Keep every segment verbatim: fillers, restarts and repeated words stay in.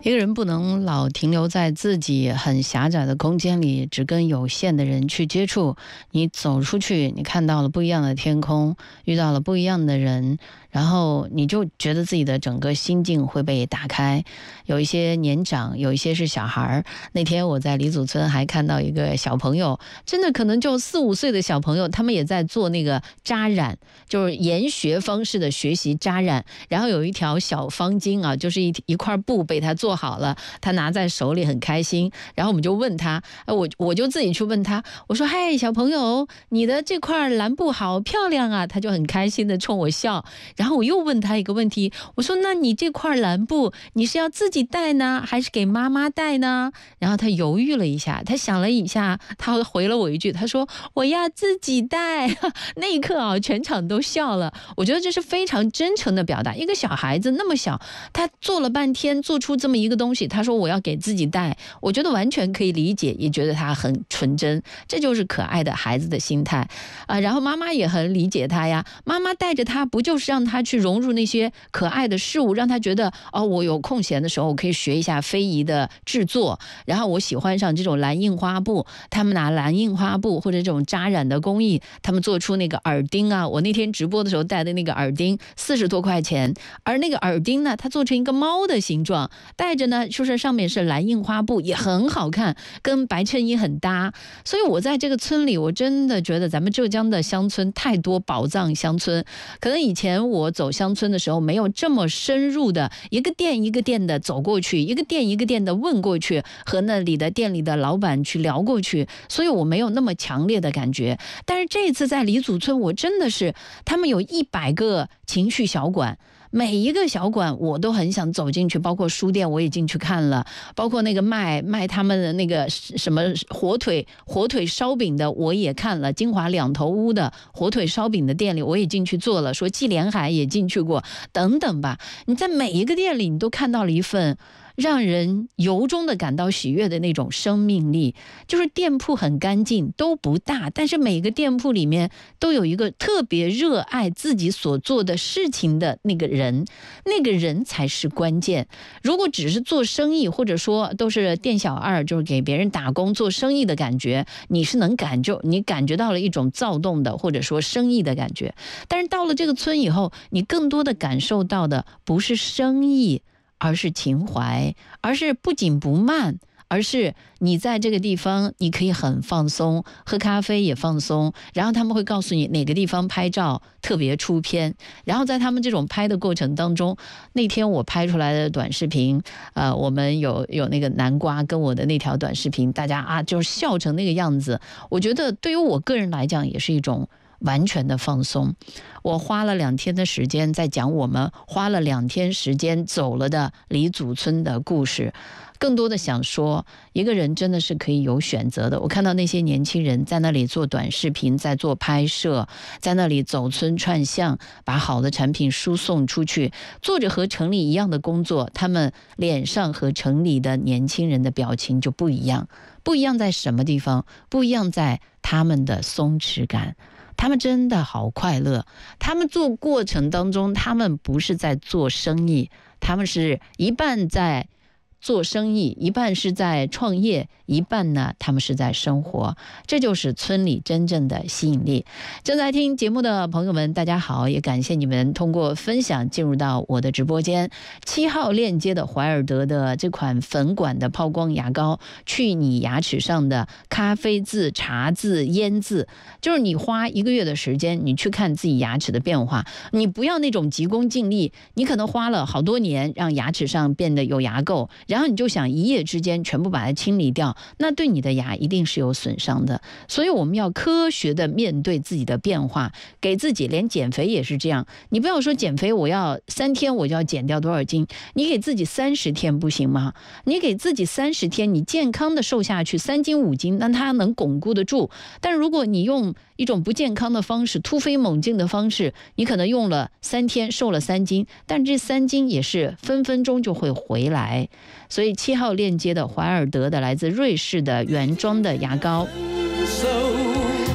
一个人不能老停留在自己很狭窄的空间里，只跟有限的人去接触。你走出去，你看到了不一样的天空，遇到了不一样的人，然后你就觉得自己的整个心境会被打开。有一些年长，有一些是小孩。那天我在李祖村还看到一个小朋友，真的可能就四五岁的小朋友，他们也在做那个扎染，就是研学方式的学习扎染。然后有一条小方巾啊，就是一一块布被他做好了，他拿在手里很开心。然后我们就问他，我我就自己去问他，我说：“嗨，小朋友，你的这块蓝布好漂亮啊！”他就很开心的冲我笑。然后我又问他一个问题，我说：“那你这块蓝布，你是要自己带呢，还是给妈妈带呢？”然后他犹豫了一下，他想了一下，他回了我一句，他说：“我要自己带。”那一刻啊，全场都笑了。我觉得这是非常真诚的表达。一个小孩子那么小，他做了半天，做出这么一个东西，他说我要给自己带，我觉得完全可以理解，也觉得他很纯真，这就是可爱的孩子的心态啊。然后妈妈也很理解他呀，妈妈带着他，不就是让他去融入那些可爱的事物，让他觉得哦，我有空闲的时候，我可以学一下非遗的制作。然后我喜欢上这种蓝印花布，他们拿蓝印花布或者这种扎染的工艺，他们做出那个耳钉啊。我那天直播的时候戴的那个耳钉四十多块钱，而那个耳钉呢，它做成一个猫的形状，戴着呢，就是上面是蓝印花布，也很好看，跟白衬衣很搭。所以我在这个村里，我真的觉得咱们浙江的乡村太多宝藏乡村。可能以前我走乡村的时候，没有这么深入的一个店一个店的走过去，一个店一个店的问过去，和那里的店里的老板去聊过去，所以我没有那么强烈的感觉。但是这次在李祖村，我真的是他们有一百个情绪小馆。每一个小馆我都很想走进去，包括书店我也进去看了，包括那个卖卖他们的那个什么火腿火腿烧饼的我也看了，金华两头屋的火腿烧饼的店里我也进去做了，说季连海也进去过等等吧。你在每一个店里你都看到了一份让人由衷的感到喜悦的那种生命力。就是店铺很干净，都不大，但是每个店铺里面都有一个特别热爱自己所做的事情的那个人，那个人才是关键。如果只是做生意，或者说都是店小二，就是给别人打工做生意的感觉，你是能感觉你感觉到了一种躁动的或者说生意的感觉。但是到了这个村以后，你更多的感受到的不是生意，而是情怀，而是不紧不慢，而是你在这个地方你可以很放松，喝咖啡也放松。然后他们会告诉你哪个地方拍照特别出片，然后在他们这种拍的过程当中，那天我拍出来的短视频，呃，我们有有那个南瓜跟我的那条短视频，大家啊就是笑成那个样子。我觉得对于我个人来讲也是一种完全的放松。我花了两天的时间在讲我们花了两天时间走了的李祖村的故事，更多的想说一个人真的是可以有选择的。我看到那些年轻人在那里做短视频，在做拍摄，在那里走村串巷，把好的产品输送出去，做着和城里一样的工作，他们脸上和城里的年轻人的表情就不一样。不一样在什么地方？不一样在他们的松弛感。他们真的好快乐，他们做过程当中，他们不是在做生意，他们是一半在做生意，一半是在创业，一半呢他们是在生活。这就是村里真正的吸引力。正在听节目的朋友们大家好，也感谢你们通过分享进入到我的直播间。七号链接的怀尔德的这款粉管的抛光牙膏，去你牙齿上的咖啡渍、茶渍、烟渍，就是你花一个月的时间你去看自己牙齿的变化。你不要那种急功近利，你可能花了好多年让牙齿上变得有牙垢，然后你就想一夜之间全部把它清理掉，那对你的牙一定是有损伤的。所以我们要科学的面对自己的变化，给自己，连减肥也是这样。你不要说减肥我要三天我就要减掉多少斤，你给自己三十天不行吗？你给自己三十天，你健康的瘦下去三斤五斤，那它能巩固得住。但如果你用一种不健康的方式，突飞猛进的方式，你可能用了三天瘦了三斤，但这三斤也是分分钟就会回来。所以七号链接的怀尔德的来自瑞士的原装的牙膏，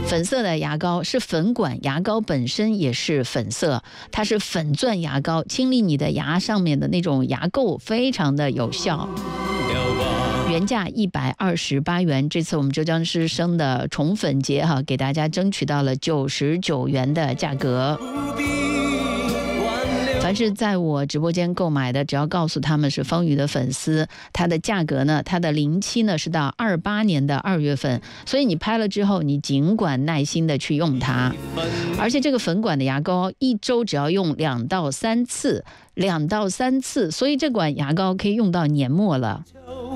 粉色的牙膏是粉管，牙膏本身也是粉色，它是粉钻牙膏，清理你的牙上面的那种牙垢，非常的有效。原价一百二十八元，这次我们浙江师生的宠粉节哈，给大家争取到了九十九元的价格。凡是在我直播间购买的，只要告诉他们是风雨的粉丝，它的价格呢，它的临期呢是到二八年的二月份，所以你拍了之后，你尽管耐心的去用它。而且这个粉管的牙膏一周只要用两到三次，两到三次，所以这管牙膏可以用到年末了。